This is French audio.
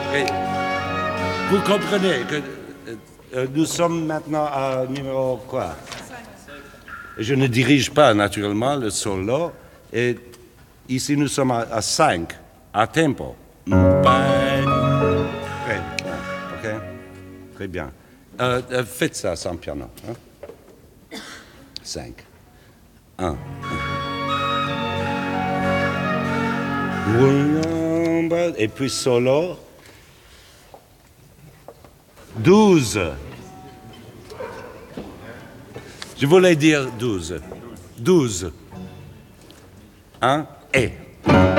Et vous comprenez que nous sommes maintenant à numéro quoi? Je ne dirige pas naturellement le solo. Et ici, nous sommes à 5, à tempo. Très bien, ok? Très bien. Faites ça sans piano. Hein? 5. 1. Et puis solo. 12. Je voulais dire 12. 12. 1 et.